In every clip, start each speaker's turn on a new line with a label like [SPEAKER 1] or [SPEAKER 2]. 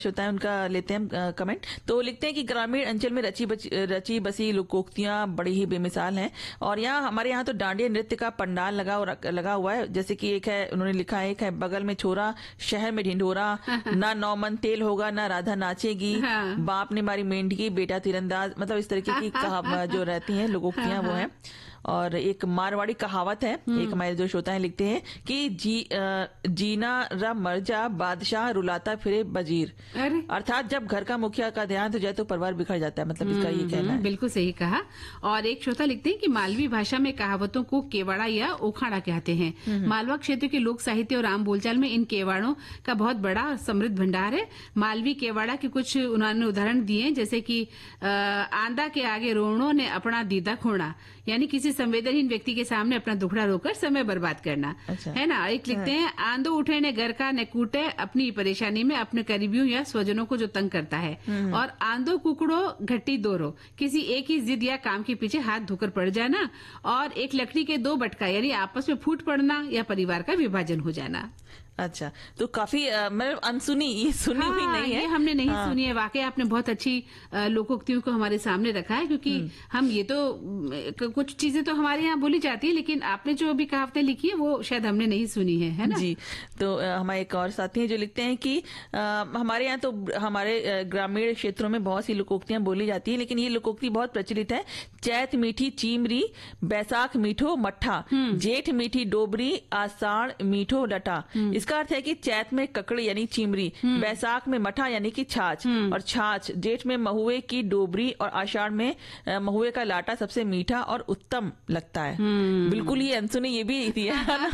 [SPEAKER 1] होता है उनका लेते हैं कमेंट। तो लिखते हैं कि ग्रामीण अंचल में रची बसी लोकोक्तियां बड़ी ही बेमिसाल हैं। और यहाँ हमारे यहाँ तो डांडिया नृत्य का पंडाल लगा हुआ है। जैसे कि एक है, उन्होंने लिखा है, एक है बगल में छोरा शहर में ढिंढोरा, ना 9 मन तेल होगा ना राधा नाचेगी, बाप ने मारी मेंढकी बेटा तीरंदाज। मतलब इस तरीके की जो रहती हैं लोकोक्तियां वो हैं। और एक मारवाड़ी कहावत है, एक हमारे जो श्रोता है लिखते हैं कि जीना रा मर्जा बादशाह रुलाता फिरे बजीर। अर्थात जब घर का मुखिया का ध्यान हो जाए तो परिवार बिखर जाता है। मतलब इसका ये कहना है।
[SPEAKER 2] बिल्कुल सही कहा। और एक श्रोता लिखते हैं कि मालवी भाषा में कहावतों को केवाड़ा या ओखाड़ा कहते हैं। मालवा क्षेत्र के लोक साहित्य और आम बोलचाल में इन केवाड़ों का बहुत बड़ा और समृद्ध भंडार है। मालवी केवाड़ा के कुछ उन्होंने उदाहरण दिए, जैसे कि आंदा के आगे रोणों ने अपना दीदा खोना, यानी किसी संवेदनहीन व्यक्ति के सामने अपना दुखड़ा रोकर समय बर्बाद करना। अच्छा। है ना। एक लिखते हैं आंदो उठे ने घर का ने कूटे, अपनी परेशानी में अपने करीबियों या स्वजनों को जो तंग करता है। और आंदो कुकड़ो घट्टी दोरो, किसी एक ही जिद या काम के पीछे हाथ धोकर पड़ जाना। और एक लकड़ी के 2 बटका, यानी आपस में फूट पड़ना या परिवार का विभाजन हो जाना।
[SPEAKER 1] अच्छा, तो काफी मतलब अनसुनी, ये सुनी हुई नहीं है,
[SPEAKER 2] ये हमने नहीं सुनी है। वाकई आपने बहुत अच्छी लोकोक्तियों को हमारे सामने रखा है, क्योंकि हम ये तो कुछ चीजें तो हमारे यहाँ बोली जाती है, लेकिन आपने जो अभी कहावतें लिखी है वो शायद हमने नहीं सुनी है ना
[SPEAKER 1] जी। तो हमारे एक और साथी हैं जो लिखते हैं कि हमारे यहाँ तो हमारे ग्रामीण क्षेत्रों में बहुत सी लोकोक्तियां बोली जाती है, लेकिन ये लोकोक्ति बहुत प्रचलित है। चैत मीठी चीमरी, बैसाख मीठो मट्ठा, जेठ मीठी डोबरी, आषाढ़ मीठो डटा। इसका अर्थ है कि चैत में ककड़ी यानी चिमरी, बैसाख में मठा यानी कि छाछ, और छाछ, जेठ में महुए की डोबरी, और आषाढ़ में महुए का लाटा सबसे मीठा और उत्तम लगता है। बिल्कुल ये अनसुनी ये भी थी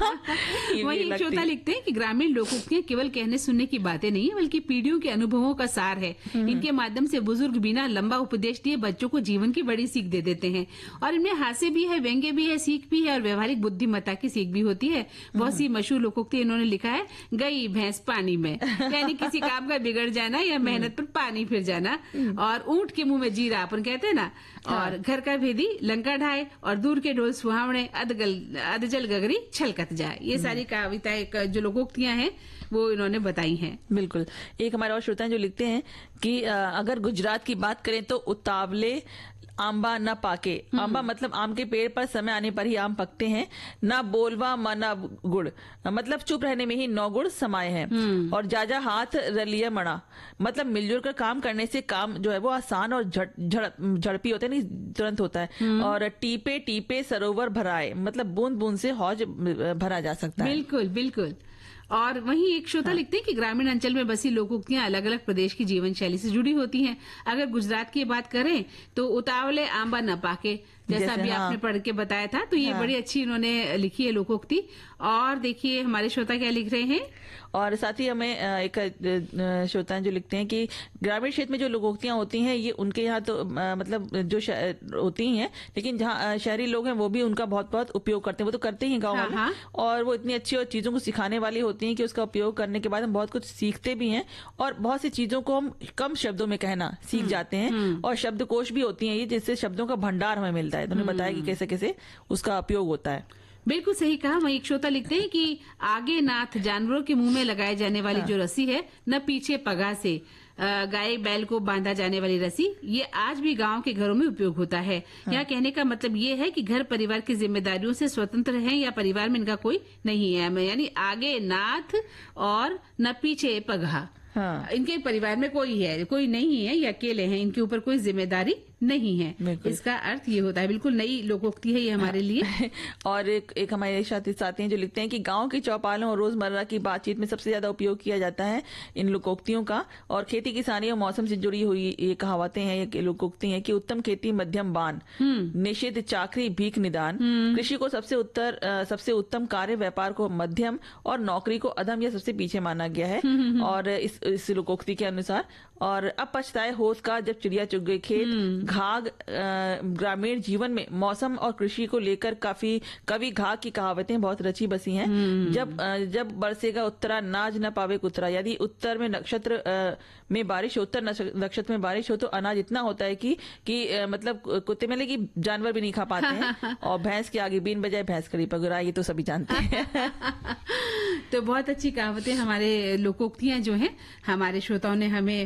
[SPEAKER 2] वही श्रोता लिखते हैं कि ग्रामीण लोकोक्तियां केवल कहने सुनने की बातें नहीं है, बल्कि पीढ़ियों के अनुभवों का सार है। इनके माध्यम से बुजुर्ग बिना लंबा उपदेश दिए बच्चों को जीवन की बड़ी सीख दे देते हैं। और इनमें हास्य भी है, व्यंग्य भी है, सीख भी है, और व्यवहारिक बुद्धिमत्ता की सीख भी होती है। बहुत सी मशहूर लोकोक्ति इन्होंने लिखा है, गई भैंस पानी में, यानी किसी काम का बिगड़ जाना या मेहनत पर पानी फिर जाना। और ऊंट के मुंह में जीरा अपन कहते हैं ना। और घर का भेदी लंका ढाए, और दूर के ढोल सुहावने, अधजल गगरी छलकत जाए। ये सारी कविताएं जो लोकोक्तियां हैं वो इन्होंने बताई हैं।
[SPEAKER 1] बिल्कुल। एक हमारे और श्रोता जो लिखते हैं कि अगर गुजरात की बात करें तो उतावले आंबा न पाके, आंबा मतलब आम के पेड़ पर समय आने पर ही आम पकते हैं, ना बोलवा मना गुड़, मतलब चुप रहने में ही 9 गुण समाये हैं। और जाजा हाथ रलिया मणा, मतलब मिलजुल कर काम करने से काम जो है वो आसान और झड़पी होता है, नहीं तुरंत होता है। और टीपे टीपे सरोवर भराए, मतलब बूंद बूंद से हौज भरा जा सकता है।
[SPEAKER 2] बिल्कुल बिल्कुल। और वहीं एक श्रोता लिखते हैं कि ग्रामीण अंचल में बसी लोकोक्तियां अलग अलग प्रदेश की जीवन शैली से जुड़ी होती हैं। अगर गुजरात की बात करें तो उतावले आंबा न पाके, जैसा अभी आपने पढ़ के बताया था, तो ये बड़ी अच्छी इन्होंने लिखी है लोकोक्ति। और देखिए हमारे श्रोता क्या लिख रहे हैं।
[SPEAKER 1] और साथ ही हमें एक श्रोता जो लिखते हैं कि ग्रामीण क्षेत्र में जो लोकोक्तियां होती हैं ये उनके यहाँ तो मतलब जो होती हैं, लेकिन जहाँ शहरी लोग हैं वो भी उनका बहुत बहुत उपयोग करते हैं। वो तो करते ही गाँव वाले, और वो इतनी अच्छी चीजों को सिखाने वाली होती हैं कि उसका उपयोग करने के बाद हम बहुत कुछ सीखते भी हैं, और बहुत सी चीजों को हम कम शब्दों में कहना सीख जाते हैं। और शब्दकोश भी होती है ये, जिससे शब्दों का भंडार हमें मिलता है। तो उन्होंने बताया कि कैसे कैसे उसका उपयोग होता है।
[SPEAKER 2] बिल्कुल सही कहा। वहीं एक श्रोता लिखते हैं कि आगे नाथ, जानवरों के मुंह में लगाए जाने वाली जो रस्सी है, न पीछे पगा से गाय बैल को बांधा जाने वाली रस्सी, ये आज भी गांव के घरों में उपयोग होता है। यहाँ कहने का मतलब ये है कि घर परिवार की जिम्मेदारियों से स्वतंत्र हैं या परिवार में इनका कोई नहीं है, यानी आगे नाथ और न पीछे पगा। इनके परिवार में कोई नहीं है, ये अकेले हैं, इनके ऊपर कोई जिम्मेदारी नहीं है। इसका अर्थ ये होता है। बिल्कुल नई लोकोक्ति है ये हमारे लिए।
[SPEAKER 1] और एक हमारे साथी हैं जो लिखते हैं कि गांव की चौपालों और रोजमर्रा की बातचीत में सबसे ज्यादा उपयोग किया जाता है इन लोकोक्तियों का। और खेती किसानी और मौसम से जुड़ी हुई ये कहावतें हैं, ये लोकोक्ति हैं कि उत्तम खेती मध्यम बान, निषेध चाकरी भीख निदान, कृषि को सबसे उत्तम कार्य, व्यापार को मध्यम, और नौकरी को अधम या सबसे पीछे माना गया है। और इस लोकोक्ति के अनुसार, और अब पछताए होश का जब चिड़िया चुग गई खेत, घाघ ग्रामीण जीवन में मौसम और कृषि को लेकर काफी कवि घाघ की कहावतें बहुत रची बसी हैं। जब बरसेगा उत्तरा नाज न पावे कुतरा, यदि उत्तर में नक्षत्र में बारिश हो, उत्तर नक्षत्र में बारिश हो तो अनाज इतना होता है कि मतलब कुत्ते में कि जानवर भी नहीं खा पाते हैं। और भैंस के आगे बीन बजाए भैंस करी पगुरा, ये तो सभी जानते हैं।
[SPEAKER 2] तो बहुत अच्छी कहावतें, हमारे लोकोक्तियां जो हैं हमारे श्रोताओं ने हमें